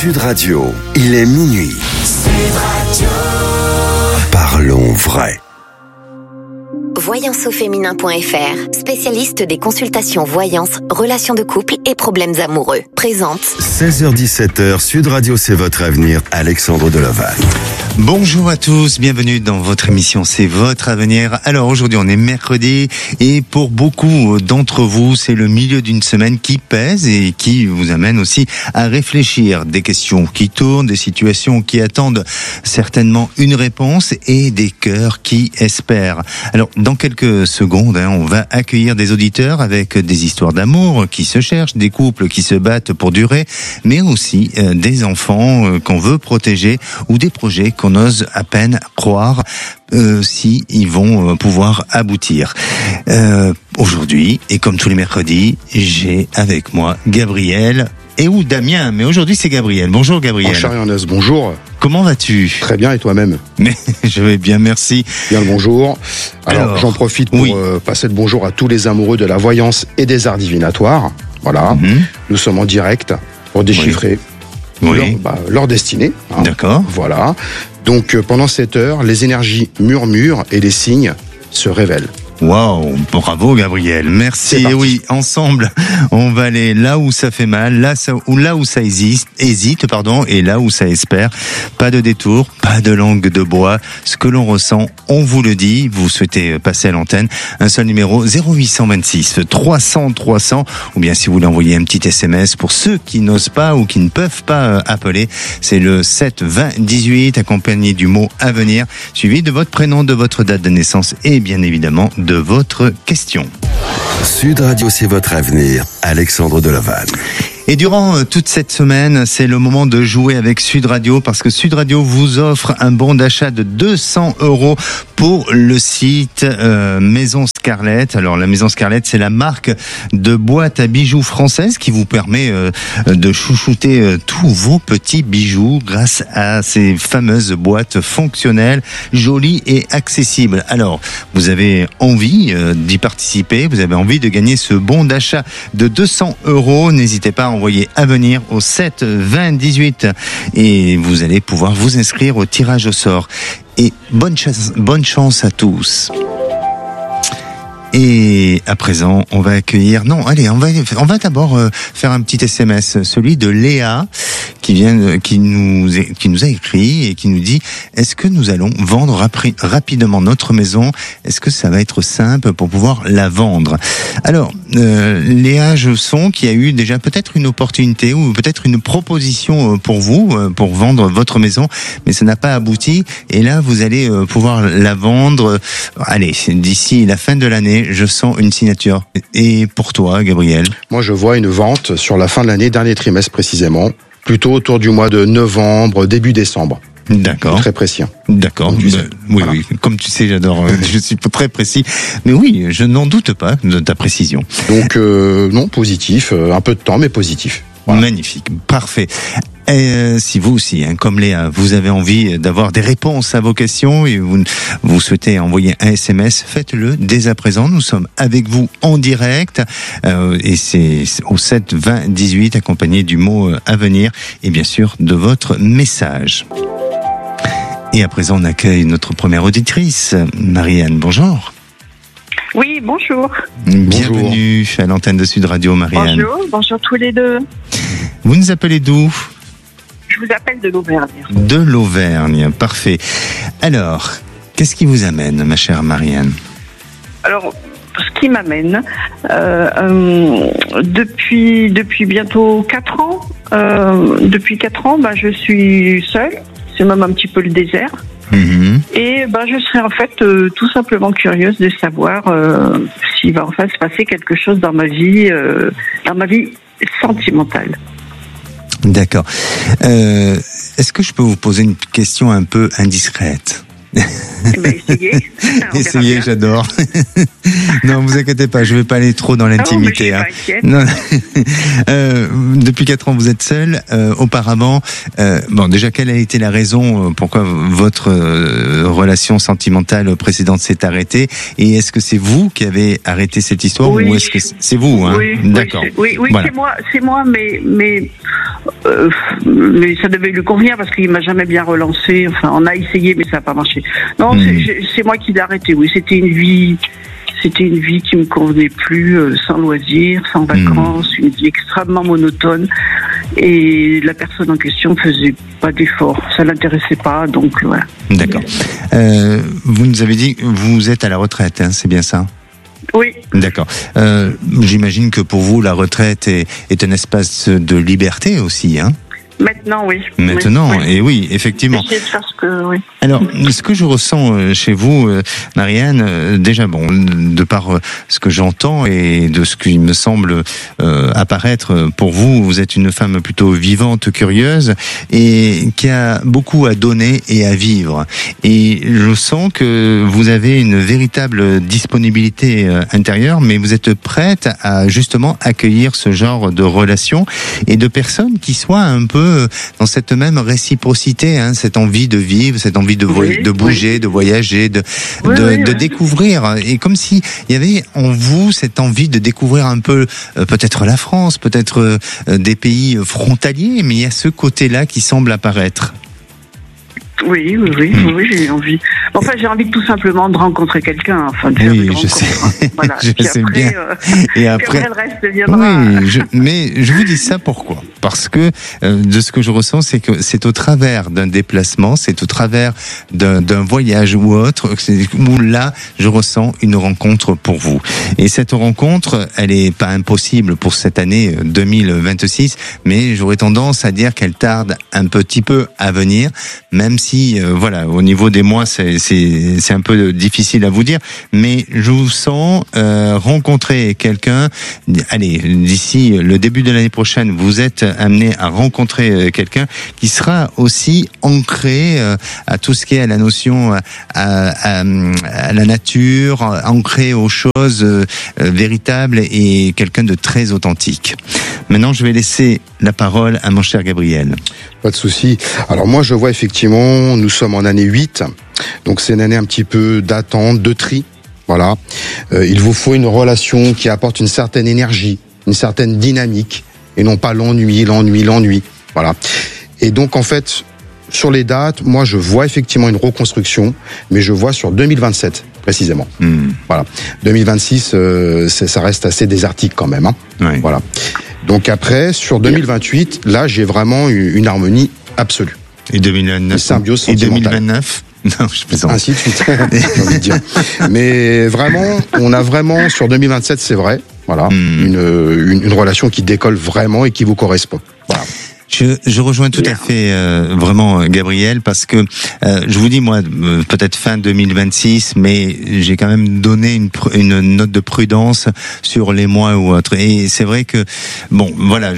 Sud Radio, il est minuit. Sud Radio. Parlons vrai. Voyanceauféminin.fr, spécialiste des consultations voyance, relations de couple et problèmes amoureux, présente 16h-17h, Sud Radio, c'est votre avenir, Alexandre Deloval. Bonjour à tous, bienvenue dans votre émission C'est votre avenir. Alors aujourd'hui on est mercredi et pour beaucoup d'entre vous c'est le milieu d'une semaine qui pèse et qui vous amène aussi à réfléchir. Des questions qui tournent, des situations qui attendent certainement une réponse et des cœurs qui espèrent. Alors dans quelques secondes on va accueillir des auditeurs avec des histoires d'amour qui se cherchent, des couples qui se battent pour durer, mais aussi des enfants qu'on veut protéger ou des projets qu'on ose à peine croire si ils vont pouvoir aboutir. Aujourd'hui, et comme tous les mercredis, j'ai avec moi Gabriel ou Damien, mais aujourd'hui c'est Gabriel. Bonjour Gabriel. Ernest, bonjour. Comment vas-tu ? Très bien, et toi-même ? Mais je vais bien, merci. Bien le bonjour. Alors j'en profite pour passer le bonjour à tous les amoureux de la voyance et des arts divinatoires. Voilà, Nous sommes en direct pour déchiffrer leur destinée. D'accord. Voilà. Donc pendant cette heure, les énergies murmurent et les signes se révèlent. Waouh, bravo Gabriel, merci. Et oui, ensemble, on va aller là où ça fait mal, là où ça hésite, et là où ça espère. Pas de détour, pas de langue de bois. Ce que l'on ressent, on vous le dit. Vous souhaitez passer à l'antenne, un seul numéro 0826 300 300, ou bien si vous voulez envoyer un petit SMS pour ceux qui n'osent pas ou qui ne peuvent pas appeler, c'est le 7 20 18 accompagné du mot avenir, suivi de votre prénom, de votre date de naissance et bien évidemment de votre question. Sud Radio, c'est votre avenir, Alexandre Deloval. Et durant toute cette semaine, c'est le moment de jouer avec Sud Radio parce que Sud Radio vous offre un bon d'achat de 200 € pour le site Maison Scarlett. Alors la Maison Scarlett, c'est la marque de boîtes à bijoux française qui vous permet de chouchouter tous vos petits bijoux grâce à ces fameuses boîtes fonctionnelles, jolies et accessibles. Alors, vous avez envie d'y participer, vous avez envie de gagner ce bon d'achat de 200 €, n'hésitez pas à envoyer avenir au 7 20 18 et vous allez pouvoir vous inscrire au tirage au sort. Et bonne chance à tous. Et à présent, on va accueillir... Non, allez, on va d'abord faire un petit SMS, celui de Léa, qui nous a écrit et qui nous dit: est-ce que nous allons vendre rapidement notre maison ? Est-ce que ça va être simple pour pouvoir la vendre ? Alors, Léa Jesson, qui a eu déjà peut-être une opportunité ou peut-être une proposition pour vous, pour vendre votre maison, mais ça n'a pas abouti. Et là, vous allez pouvoir la vendre, allez, d'ici la fin de l'année. Je sens une signature. Et pour toi, Gabriel ? Moi, je vois une vente sur la fin de l'année, dernier trimestre précisément, plutôt autour du mois de novembre, début décembre. D'accord. Très précis. D'accord. Oui. Comme tu sais, j'adore. Je suis très précis. Mais oui, je n'en doute pas de ta précision. Donc, non, positif. Un peu de temps, mais positif. Voilà. Magnifique. Parfait. Et si vous aussi, comme Léa, vous avez envie d'avoir des réponses à vos questions et vous souhaitez envoyer un SMS, faites-le dès à présent. Nous sommes avec vous en direct et c'est au 7 20 18 accompagné du mot avenir et bien sûr de votre message. Et à présent, on accueille notre première auditrice, Marianne. Bonjour. Oui, bonjour. Bienvenue à l'antenne de Sud Radio, Marianne. Bonjour tous les deux. Vous nous appelez d'où ? Je vous appelle de l'Auvergne. De l'Auvergne, parfait. Alors, qu'est-ce qui vous amène, ma chère Marianne ? Alors, ce qui m'amène, depuis bientôt 4 ans, je suis seule. C'est même un petit peu le désert. Et je serais en fait tout simplement curieuse de savoir s'il va enfin se passer quelque chose dans ma vie sentimentale. D'accord. Est-ce que je peux vous poser une question un peu indiscrète ? Essayez. Essayez, j'adore. Non, vous inquiétez pas, je vais pas aller trop dans l'intimité. Non. Depuis 4 ans, vous êtes seul. Auparavant, déjà, quelle a été la raison pourquoi votre relation sentimentale précédente s'est arrêtée ? Et est-ce que c'est vous qui avez arrêté cette histoire ou est-ce que c'est vous ? Oui, d'accord. Oui, voilà. C'est moi, mais mais ça devait lui convenir parce qu'il m'a jamais bien relancé. Enfin, on a essayé, mais ça n'a pas marché. Non, c'est moi qui l'ai arrêté. Oui, c'était une vie qui me convenait plus, sans loisirs, sans vacances, une vie extrêmement monotone. Et la personne en question ne faisait pas d'efforts. Ça l'intéressait pas, donc voilà. D'accord. Vous nous avez dit que vous êtes à la retraite, hein, c'est bien ça ? Oui. D'accord. J'imagine que pour vous, la retraite est un espace de liberté aussi, hein ? Maintenant, oui. Maintenant, oui. Et oui, effectivement. Oui. Alors, ce que je ressens chez vous, Marianne, déjà, bon, de par ce que j'entends et de ce qui me semble apparaître pour vous, vous êtes une femme plutôt vivante, curieuse et qui a beaucoup à donner et à vivre. Et je sens que vous avez une véritable disponibilité intérieure, mais vous êtes prête à justement accueillir ce genre de relations et de personnes qui soient un peu dans cette même réciprocité, hein, cette envie de vivre, cette envie de bouger, de voyager, de découvrir. Et comme si il y avait en vous cette envie de découvrir un peu, peut-être la France, peut-être des pays frontaliers, mais il y a ce côté-là qui semble apparaître. Oui, j'ai envie. Enfin, j'ai envie tout simplement de rencontrer quelqu'un, enfin de faire une rencontre. Sais. Voilà. Je sais après, bien. Et après, le reste viendra. Oui, mais je vous dis ça pourquoi ? Parce que de ce que je ressens, c'est que c'est au travers d'un déplacement, c'est au travers d'un voyage ou autre, où là, je ressens une rencontre pour vous. Et cette rencontre, elle est pas impossible pour cette année 2026, mais j'aurais tendance à dire qu'elle tarde un petit peu à venir, même si, voilà, au niveau des mois, c'est un peu difficile à vous dire, mais je vous sens rencontrer quelqu'un. Allez, d'ici le début de l'année prochaine, vous êtes amené à rencontrer quelqu'un qui sera aussi ancré à tout ce qui est à la notion, à la nature, ancré aux choses véritables et quelqu'un de très authentique. Maintenant, je vais laisser la parole à mon cher Gabriel. Pas de souci. Alors moi, je vois effectivement, nous sommes en année 8, donc c'est une année un petit peu d'attente, de tri. Voilà. Il vous faut une relation qui apporte une certaine énergie, une certaine dynamique, et non pas l'ennui. Voilà. Et donc, en fait, sur les dates, moi, je vois effectivement une reconstruction, mais je vois sur 2027, précisément. Voilà. 2026, ça reste assez désertique quand même, hein. Oui. Voilà. Donc après, sur 2028, là, j'ai vraiment une harmonie absolue. Et 2029. Une symbiose sentimentale. Et 2029 ? Non, je plaisante. Ainsi de suite, j'ai envie de dire. Mais vraiment, on a vraiment, sur 2027, c'est vrai, voilà, une relation qui décolle vraiment et qui vous correspond. Voilà. Je rejoins tout à fait vraiment Gabriel, parce que je vous dis, moi, peut-être fin 2026, mais j'ai quand même donné une note de prudence sur les mois ou autres. Et c'est vrai que, bon, voilà,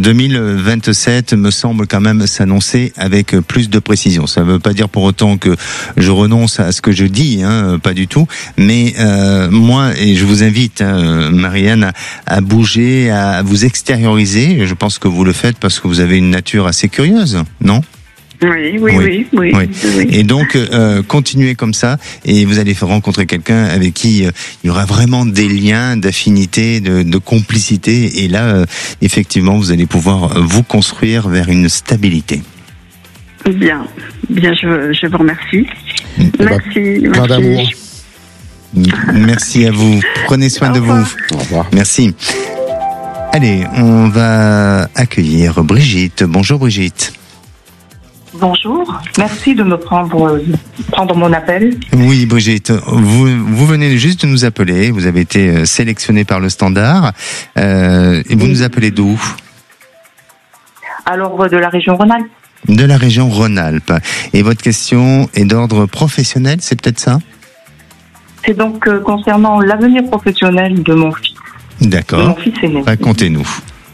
2027 me semble quand même s'annoncer avec plus de précision. Ça ne veut pas dire pour autant que je renonce à ce que je dis, hein, pas du tout. Mais moi, et je vous invite, hein, Marianne, à bouger, à vous extérioriser. Je pense que vous le faites parce que vous avez une nature assez curieuse, non ? Oui. Et donc, continuez comme ça, et vous allez rencontrer quelqu'un avec qui il y aura vraiment des liens d'affinité, de complicité, et là, effectivement, vous allez pouvoir vous construire vers une stabilité. Bien, je vous remercie. Merci. Plein d'amour. Merci à vous. Prenez soin de vous. Au revoir. Merci. Allez, on va accueillir Brigitte. Bonjour Brigitte. Bonjour, merci de me prendre mon appel. Oui Brigitte, vous venez juste de nous appeler, vous avez été sélectionnée par le Standard, et vous nous appelez d'où ? Alors, de la région Rhône-Alpes. De la région Rhône-Alpes. Et votre question est d'ordre professionnel, c'est peut-être ça ? C'est donc concernant l'avenir professionnel de mon fils. D'accord. De mon fils aîné. Racontez-nous.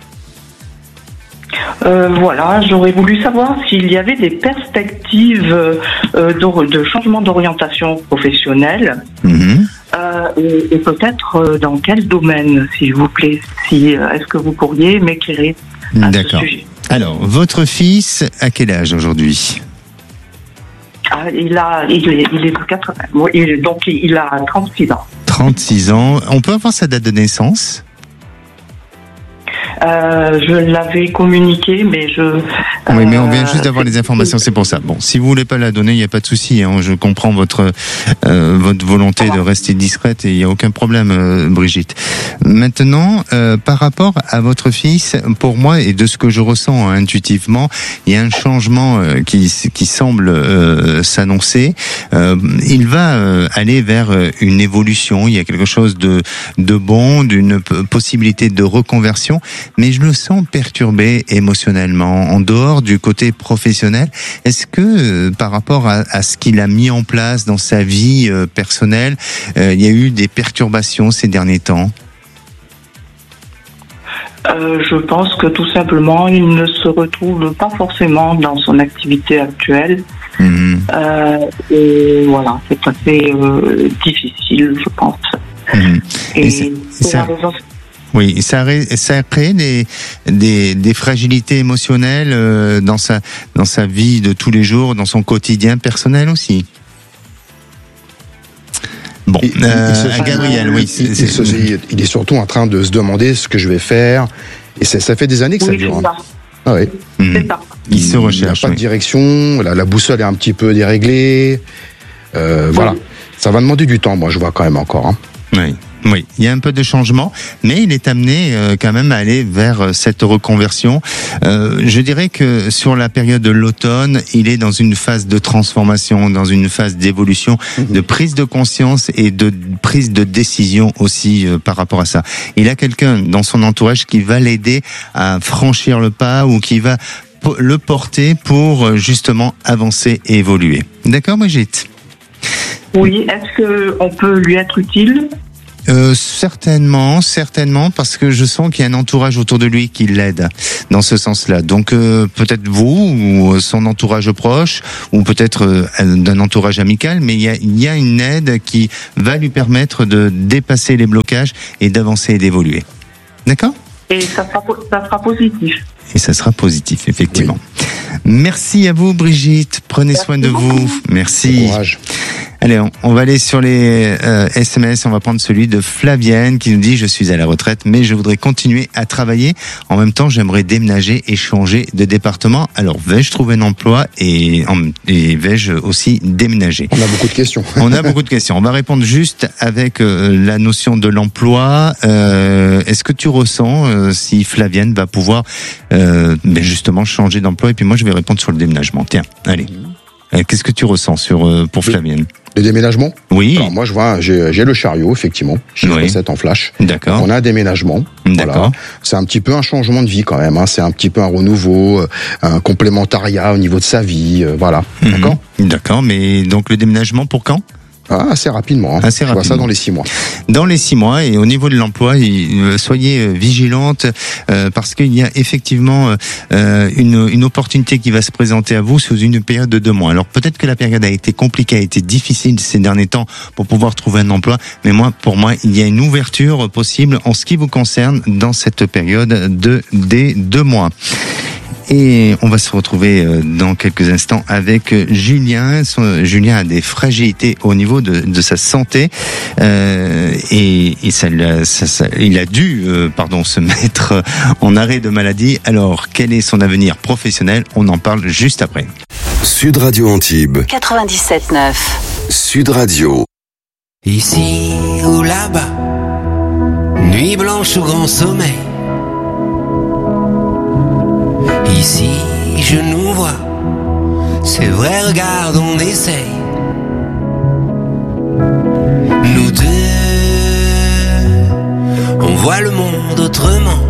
Voilà, j'aurais voulu savoir s'il y avait des perspectives de changement d'orientation professionnelle, et peut-être dans quel domaine, s'il vous plaît. Est-ce que vous pourriez m'éclairer à ce sujet ? Alors, votre fils a quel âge aujourd'hui ? Il est de 80, donc il a 36 ans. 36 ans. On peut avoir sa date de naissance ? Je l'avais communiqué, mais oui, mais on vient juste d'avoir les informations, c'est pour ça. Bon, si vous voulez pas la donner, il n'y a pas de souci. Hein. Je comprends votre volonté de rester discrète et il n'y a aucun problème, Brigitte. Maintenant, par rapport à votre fils, pour moi et de ce que je ressens intuitivement, il y a un changement qui semble s'annoncer. Il va aller vers une évolution. Il y a quelque chose de bon, d'une possibilité de reconversion, mais je le sens perturbé émotionnellement en dehors du côté professionnel. Est-ce que par rapport à ce qu'il a mis en place dans sa vie personnelle, il y a eu des perturbations ces derniers temps? Je pense que tout simplement, il ne se retrouve pas forcément dans son activité actuelle. Et voilà, c'est assez difficile, je pense. Et c'est la raison. Oui, ça crée des fragilités émotionnelles dans sa vie de tous les jours, dans son quotidien personnel aussi. Bon, Gabriel, oui. Il est surtout en train de se demander ce que je vais faire. Et ça fait des années que ça dure. Ah oui. C'est ça. Il se recherche. Il n'y a pas de direction. La boussole est un petit peu déréglée. Voilà. Ça va demander du temps, moi, je vois quand même encore. Oui, il y a un peu de changement, mais il est amené quand même à aller vers cette reconversion. Je dirais que sur la période de l'automne, il est dans une phase de transformation, dans une phase d'évolution, de prise de conscience et de prise de décision aussi par rapport à ça. Il a quelqu'un dans son entourage qui va l'aider à franchir le pas ou qui va le porter pour justement avancer et évoluer. D'accord, Brigitte? Oui, est-ce qu'on peut lui être utile? Certainement, parce que je sens qu'il y a un entourage autour de lui qui l'aide dans ce sens-là. Donc peut-être vous ou son entourage proche, ou peut-être d'un entourage amical, mais il y a une aide qui va lui permettre de dépasser les blocages et d'avancer et d'évoluer. D'accord ? Et ça sera positif. Et ça sera positif, effectivement. Oui. Merci à vous, Brigitte. Prenez soin de vous. Merci. Bon courage. Allez, on va aller sur les SMS. On va prendre celui de Flavienne qui nous dit « Je suis à la retraite, mais je voudrais continuer à travailler. En même temps, j'aimerais déménager et changer de département. Alors, vais-je trouver un emploi et vais-je aussi déménager ?» On a beaucoup de questions. On a beaucoup de questions. On va répondre juste avec la notion de l'emploi. Est-ce que tu ressens si Flavienne va pouvoir justement changer d'emploi? Et puis moi, je vais répondre sur le déménagement. Tiens, allez. Qu'est-ce que tu ressens pour Flavienne? Le déménagement? Oui. Alors moi, je vois, j'ai le chariot, effectivement. J'ai une recette en flash. D'accord. On a un déménagement. D'accord. Voilà. C'est un petit peu un changement de vie quand même. C'est un petit peu un renouveau, un complémentariat au niveau de sa vie. Voilà. D'accord. D'accord. Mais donc le déménagement pour quand? Assez rapidement. Assez rapidement. Je vois ça dans les 6 mois. Dans les 6 mois, et au niveau de l'emploi, soyez vigilante parce qu'il y a effectivement une opportunité qui va se présenter à vous sous une période de 2 mois. Alors peut-être que la période a été compliquée, a été difficile ces derniers temps pour pouvoir trouver un emploi, mais pour moi, il y a une ouverture possible en ce qui vous concerne dans cette période des 2 mois. Et on va se retrouver dans quelques instants avec Julien. Julien a des fragilités au niveau de sa santé et il a dû se mettre en arrêt de maladie. Alors, quel est son avenir professionnel? On en parle juste après. Sud Radio Antibes 97.9. Sud Radio. Ici ou là-bas, nuit blanche ou grand sommeil. Ici, je nous vois, c'est vrai, regarde, on essaye. Nous deux, on voit le monde autrement.